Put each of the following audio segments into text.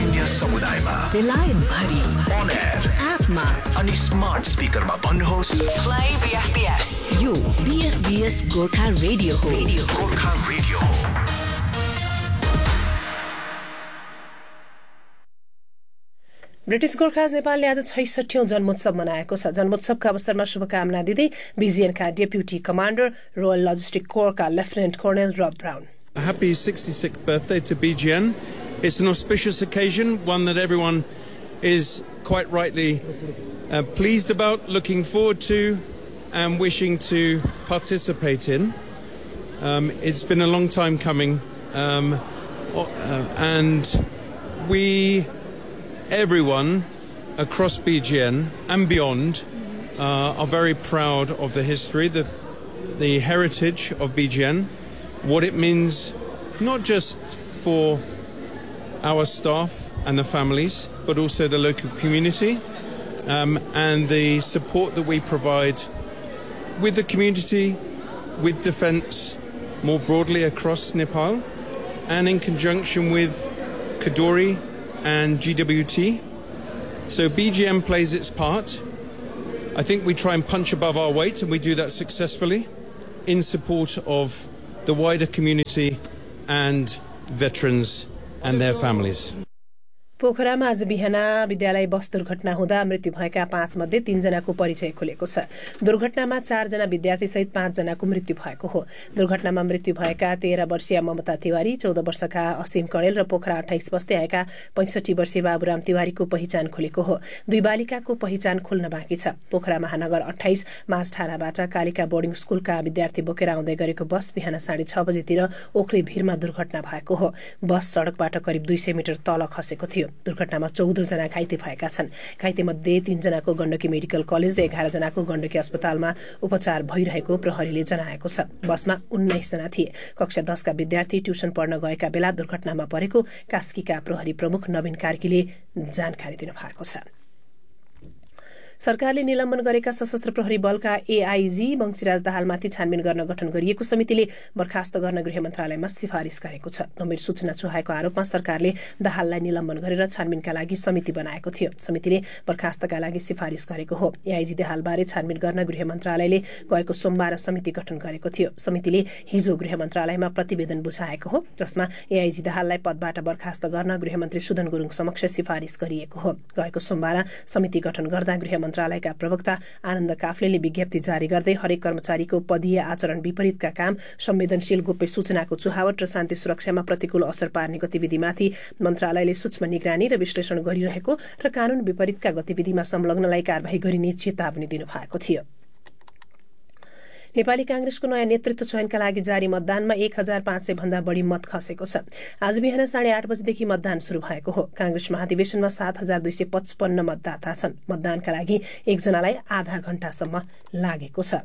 सामान्य समुदायमा बेलायत भरि on air एपमा अनि स्मार्ट स्पिकरमा भन्नुहोस् Play BFBS. यो BFBS गोर्खा रेडियो हो. गोर्खा रेडियो हो. ब्रिटिश गोर्खाज नेपालले आज 66औं जन्मोत्सव मनाएको छ। जन्मोत्सवका अवसरमा शुभकामना दिँदै BGNका डेप्युटी कमान्डर रोयल लजिस्टिक कोरका लेफ्टिनेन्ट कर्नेल रब brown. A happy 66th birthday to BGN. It's an auspicious occasion, one that everyone is quite rightly pleased about, looking forward to and wishing to participate in. It's been a long time coming and everyone across BGN and beyond are very proud of the history, the heritage of BGN, what it means not just for our staff and the families, but also the local community, and the support that we provide with the community, with defence more broadly across Nepal, and in conjunction with Kaduri and GWT. So BGN plays its part. I think we try and punch above our weight, and we do that successfully in support of the wider community and veterans and their families. पोखरामा आज बिहान विद्यालय बस दुर्घटना हुँदा मृत्यु भएका 5 मध्ये 3 जनाको परिचय खुलेको छ। दुर्घटनामा 4 जना विद्यार्थी सहित 5 जनाको मृत्यु भएको हो। दुर्घटनामा मृत्यु भएका 13 वर्षीय ममता तिवारी, 14 वर्षका असीम कणेल र पोखरा 28 बस्दै आएका 65 वर्षीय बाबुराम तिवारीको पहिचान खुलेको हो। 2 बालिकाको पहिचान खुल्न बाँकी छ। पोखरा महानगर 28 माझठानाबाट कालिका बोर्डिङ स्कुलका विद्यार्थी बोकेर आउँदै गरेको बस बिहान 6:30 बजेतिर ओखली भिरमा दुर्घटना भएको हो। बस सडकबाट करिब 200 मिटर तल खसेको थियो। दुर्घटनामा 14 जना घाइते भएका छन्। घाइते मध्ये 3 जनाको गण्डकी मेडिकल कलेज र 11 जनाको गण्डकी अस्पतालमा उपचार भइरहेको प्रहरीले जनाएको छ। बसमा 19 जना थिए। कक्षा 10 का विद्यार्थी ट्युसन पढ्न गएका बेला दुर्घटनामा परेको कास्कीका प्रहरी प्रमुख नवीन कार्कीले जानकारी दिनुभएको छ। सरकारले निलम्बन गरेका सशस्त्र प्रहरी बलका AIG वंशीराज दाहालमाथि छानबिन गर्न गठन गरिएको समितिले बर्खास्त गर्न गृह मन्त्रालयमा सिफारिस गरेको छ। गम्भीर सूचना चुहाएको आरोपमा सरकारले दाहाललाई निलम्बन गरेर छानबिनका लागि समिति बनाएको थियो। समितिले बर्खास्तका लागि सिफारिस गरेको हो। AIG दाहालबारे छानबिन गर्न गृह मन्त्रालयले गएको सोमबार समिति गठन गरेको थियो। समितिले हिजो गृह मन्त्रालयमा प्रतिवेदन बुझाएको हो, जसमा AIG दाहाललाई पदबाट बर्खास्त गर्न गृहमन्त्री सुदन गुरुङ समक्ष सिफारिस गरिएको हो। गएको सोमबार समिति गठन गर्दा गृह मन्त्रालयका प्रवक्ता आनन्द काफ्लेले विज्ञप्ति जारी गर्दै हरेक कर्मचारीको पदीय आचरण विपरीतका काम, संवेदनशील गोप्य सूचनाको चुहावट र शान्ति सुरक्षामा प्रतिकूल असर पार्ने गतिविधिमाथि मन्त्रालयले सूक्ष्म निगरानी र विश्लेषण गरिरहेको र कानून विपरीतका गतिविधिमा संलग्नलाई कारबाही गरिने चेतावनी दिनुभएको थियो। नेपाली कांग्रेसको नयाँ नेतृत्व चयनका लागि जारी मतदानमा 1500 भन्दा बढी मत खसेको छ। आज बिहान 8:30 बजेदेखि मतदान शुरू भएको हो। कांग्रेस महाधिवेशनमा 7255 मतदाता छन्। मतदानका लागि 1 जनालाई आधा घण्टासम्म लागेको छ।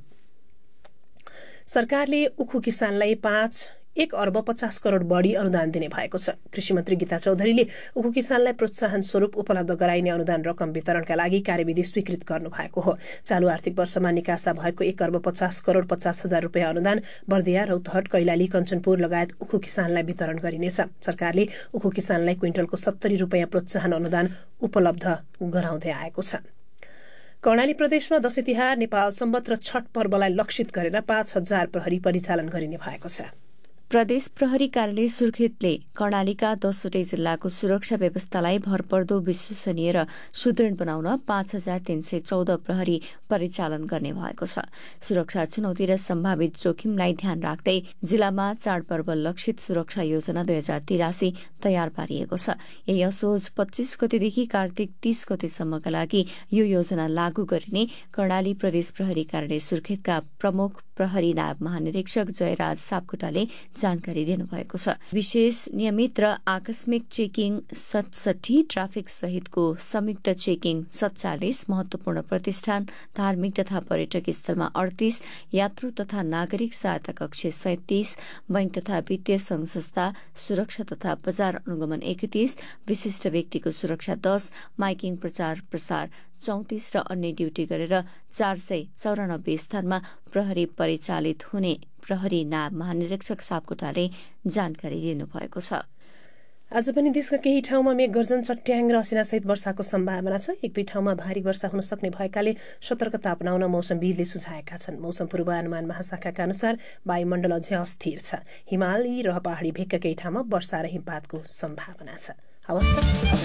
सरकारले उखु किसानलाई 1 अर्ब 50 करोड़ बढ़ी अनुदान दिने भएको छ। कृषि मन्त्री गीता चौधरीले उखु किसानलाई प्रोत्साहन स्वरूप उपलब्ध गराइने अनुदान रकम वितरणका लागि कार्यविधि स्वीकृत गर्नु भएको हो। चालू आर्थिक वर्षमा निकासा भएको 1 अर्ब 50 करोड़ 50 हजार रुपैयाँ अनुदान बर्दिया, रौतहट, कैलाली, कञ्चनपुर लगायत उखु किसानलाई वितरण गरिनेछ। सरकारले उखु किसानलाई क्विन्टलको 70 रुपैयाँ प्रोत्साहन अनुदान उपलब्ध गराउँदै आएको छ। कर्णाली प्रदेशमा दशैं तिहार, नेपाल सम्वत र छठ पर्वलाई लक्षित गरेर 5000 प्रहरी परिचालन गरिने भएको छ। प्रदेश प्रहरी कार्यालय सुर्खेतले कर्णालीका 10वटै जिल्लाको सुरक्षा व्यवस्थालाई भरपर्दो, विश्वसनीय र सुदृढ बनाउन 5314 प्रहरी परिचालन गर्ने भएको छ। सुरक्षा चुनौती र सम्भावित जोखिमलाई ध्यान राख्दै जिल्लामा चाडपर्व लक्षित सुरक्षा योजना 2083 तयार पारिएको छ। यही असोज 25 गतेदेखि कार्तिक 30 गतेसम्मका लागि यो योजना लागू गरिने कर्णाली प्रदेश प्रहरी कार्यालय सुर्खेतका प्रमुख प्रहरी नायब महानिरीक्षक जयराज सापकोटाले जानकारी दिनुभएको छ। विशेष, नियमित र आकस्मिक चेकिङ 67, ट्राफिक सहितको संयुक्त चेकिङ 47, महत्वपूर्ण प्रतिष्ठान, धार्मिक तथा पर्यटक स्थलमा 38, यात्रु तथा नागरिक सहायता कक्ष 37, बैंक तथा वित्तीय संघ संस्था सुरक्षा तथा बजार अनुगमन 31, विशिष्ट व्यक्तिको सुरक्षा 10, माइकिङ प्रचार प्रसार 34 र अन्य ड्युटी गरेर 494 स्थानमा प्रहरी परिचालित हुने प्रहरी नायब महानिरीक्षक सापकोटाले जानकारी दिनुभएको छ। आज पनि देशका केही ठाउँमा मेघगर्जन, चट्याङ र असिनासहित वर्षाको सम्भावना छ। एक दुई ठाउँमा भारी वर्षा हुन सक्ने भएकाले सतर्कता अपनाउन मौसमविदले सुझाएका छन्। मौसम पूर्वानुमान महाशाखाका अनुसार वायुमण्डल अझै अस्थिर छ। हिमाली र पहाडी भेगका केही ठाउँमा वर्षा र हिमपातको सम्भावना छ। हवस् त।